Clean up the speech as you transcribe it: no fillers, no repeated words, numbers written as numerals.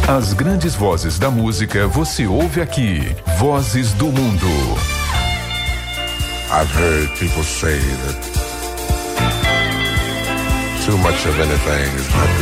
As grandes vozes da música você ouve aqui. Vozes do Mundo. I've heard people say that too much of anything is not good.